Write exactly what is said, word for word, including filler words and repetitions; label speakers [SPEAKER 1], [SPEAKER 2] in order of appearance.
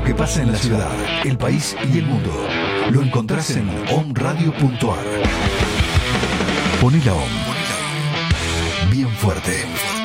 [SPEAKER 1] Lo que pasa en la ciudad, el país y el mundo lo encontrás en omradio punto ar. Poné la O M bien fuerte.